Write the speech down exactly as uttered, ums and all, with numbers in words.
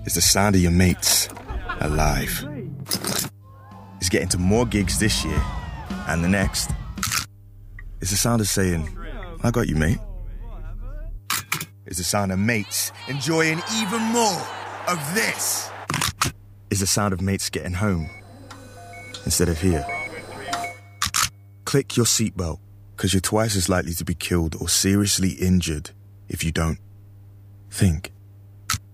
Is the sound of your mates alive. Is getting to more gigs this year and the next. Is the sound of saying, I got you, mate. Is the sound of mates enjoying even more of this. Is the sound of mates getting home instead of here. Click your seatbelt, because you're twice as likely to be killed or seriously injured if you don't. Think.